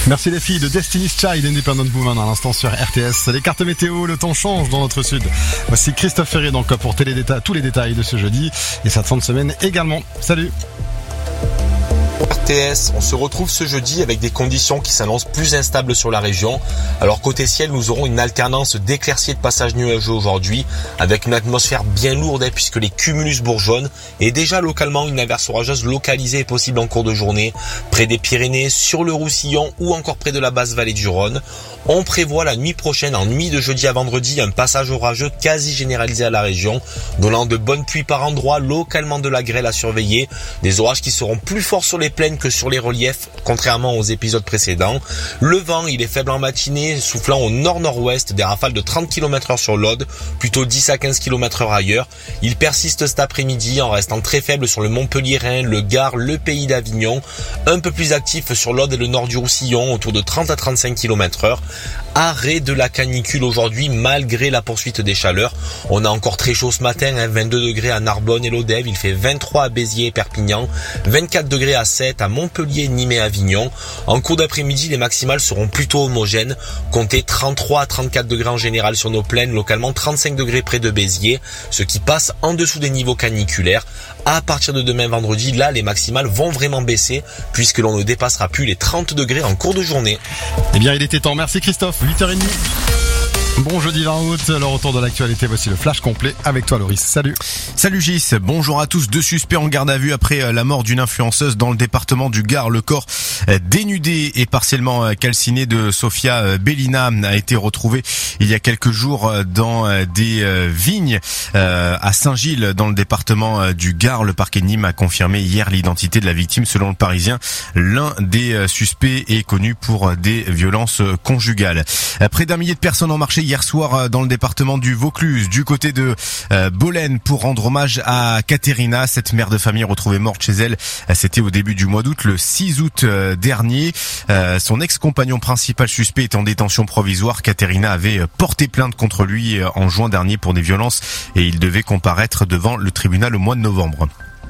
Merci les filles de Destiny's Child, Independent Woman à l'instant sur RTS. Les cartes météo, le temps change dans notre sud. Voici Christophe Ferré donc pour tous les détails de ce jeudi et cette fin de semaine également. Salut. RTS, on se retrouve ce jeudi avec des conditions qui s'annoncent plus instables sur la région. Alors côté ciel, nous aurons une alternance d'éclaircies et de passages nuageux aujourd'hui, avec une atmosphère bien lourde puisque les cumulus bourgeonnent et déjà localement une averse orageuse localisée est possible en cours de journée, près des Pyrénées, sur le Roussillon ou encore près de la basse vallée du Rhône. On prévoit la nuit prochaine, en nuit de jeudi à vendredi, un passage orageux quasi généralisé à la région, donnant de bonnes pluies par endroits, localement de la grêle à surveiller, des orages qui seront plus forts sur les plaines que sur les reliefs, contrairement aux épisodes précédents. Le vent, il est faible en matinée, soufflant au nord-nord-ouest, des rafales de 30 km/h sur l'Aude, plutôt 10 à 15 km/h ailleurs. Il persiste cet après-midi en restant très faible sur le Montpelliérain, le Gard, le Pays d'Avignon, un peu plus actif sur l'Aude et le nord du Roussillon, autour de 30 à 35 km/h. Arrêt de la canicule aujourd'hui malgré la poursuite des chaleurs. On a encore très chaud ce matin, 22 degrés à Narbonne et Lodève, il fait 23 à Béziers et Perpignan, 24 degrés à 7 à Montpellier, Nîmes et Avignon. En cours d'après-midi, les maximales seront plutôt homogènes, comptez 33 à 34 degrés en général sur nos plaines, localement 35 degrés près de Béziers, ce qui passe en dessous des niveaux caniculaires. À partir de demain vendredi, là les maximales vont vraiment baisser puisque l'on ne dépassera plus les 30 degrés en cours de journée. Eh bien il était temps, merci Christophe, 8h30. Bon jeudi 20 août, le retour de l'actualité, voici le flash complet avec toi Loris, salut. Salut Gis, bonjour à tous. 2 suspects en garde à vue après la mort d'une influenceuse dans le département du Gard. Le corps dénudé et partiellement calciné de Sofia Bellina a été retrouvé il y a quelques jours dans des vignes à Saint-Gilles dans le département du Gard. Le parquet de Nîmes a confirmé hier l'identité de la victime. Selon le Parisien, l'un des suspects est connu pour des violences conjugales. Près d'1 millier de personnes ont marché hier soir dans le département du Vaucluse, du côté de Bolène, pour rendre hommage à Katerina, cette mère de famille retrouvée morte chez elle. C'était au début du mois d'août, le 6 août dernier. Son ex-compagnon principal suspect est en détention provisoire. Katerina avait porté plainte contre lui en juin dernier pour des violences et il devait comparaître devant le tribunal au mois de novembre.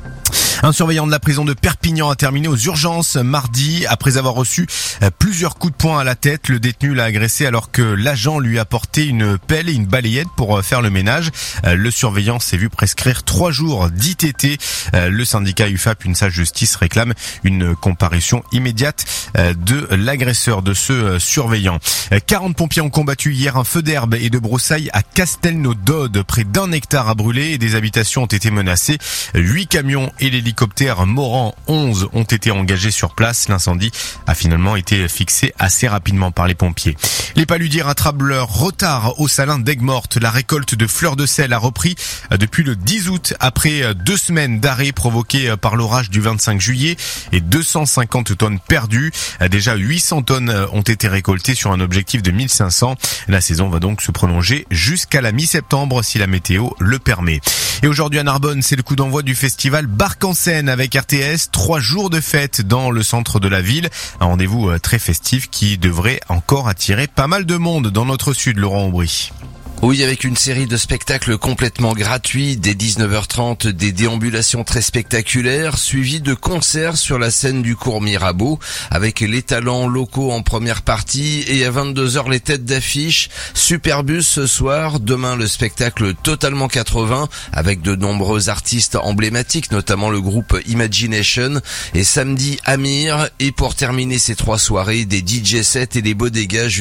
Un surveillant de la prison de Perpignan a terminé aux urgences mardi après avoir reçu plusieurs coups de poing à la tête. Le détenu l'a agressé alors que l'agent lui a porté une pelle et une balayette pour faire le ménage. Le surveillant s'est vu prescrire 3 jours d'ITT. Le syndicat UFAP, une sage justice, réclame une comparution immédiate de l'agresseur de ce surveillant. 40 pompiers ont combattu hier un feu d'herbe et de broussailles à Castelnau-d'Aude. Près d'1 hectare a brûlé et des habitations ont été menacées. 8 camions et l'hélicoptère Morand 11 ont été engagés sur place. L'incendie a finalement été fixé assez rapidement par les pompiers. Les paludiers rattrapent leur retard au Salin d'Aigues-Mortes. La récolte de fleurs de sel a repris depuis le 10 août après 2 semaines d'arrêt provoqués par l'orage du 25 juillet et 250 tonnes perdues. Déjà 800 tonnes ont été récoltées sur un objectif de 1500. La saison va donc se prolonger jusqu'à la mi-septembre si la météo le permet. Et aujourd'hui à Narbonne, c'est le coup d'envoi du festival Barque en scène avec RTS. 3 jours de fête dans le centre de la ville. Un rendez-vous très festif qui devrait encore attirer pas mal de monde dans notre sud, Laurent Aubry. Oui, avec une série de spectacles complètement gratuits, dès 19h30, des déambulations très spectaculaires, suivies de concerts sur la scène du cours Mirabeau, avec les talents locaux en première partie, et à 22h, les têtes d'affiche. Superbus ce soir, demain le spectacle Totalement 80, avec de nombreux artistes emblématiques, notamment le groupe Imagination, et samedi Amir, et pour terminer ces 3 soirées, des DJ sets et des bodegas